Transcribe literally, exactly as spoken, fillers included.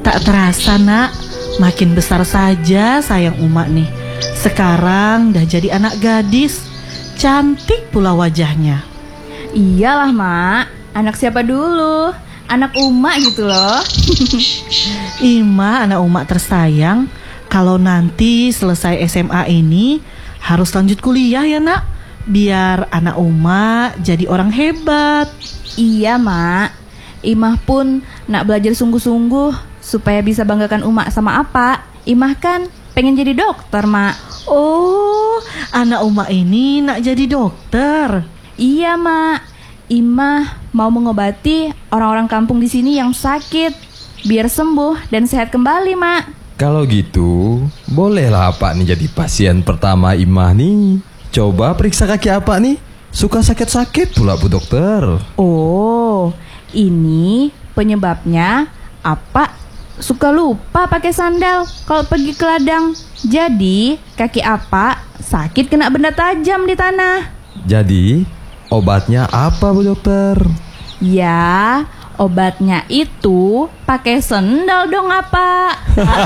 Tak terasa nak, makin besar saja sayang Uma nih. Sekarang dah jadi anak gadis, cantik pula wajahnya. Iyalah Mak, anak siapa dulu? Anak Uma gitu loh. Ima anak Uma tersayang, kalau nanti selesai S M A ini harus lanjut kuliah ya nak, biar anak Uma jadi orang hebat. Iya Mak, Imah pun nak belajar sungguh-sungguh supaya bisa banggakan Uma sama apa. Imah kan pengen jadi dokter Mak. Oh, anak Uma ini nak jadi dokter. Iya Mak, Imah mau mengobati orang-orang kampung di sini yang sakit, biar sembuh dan sehat kembali Mak. Kalau gitu, bolehlah Pak nih jadi pasien pertama Imah nih. Coba periksa kaki apa nih? Suka sakit-sakit pula Bu Dokter. Oh, ini penyebabnya apa? Suka lupa pakai sandal kalau pergi ke ladang. Jadi kaki apa sakit kena benda tajam di tanah. Jadi obatnya apa Bu Dokter? Ya, obatnya itu pakai sendal dong apa.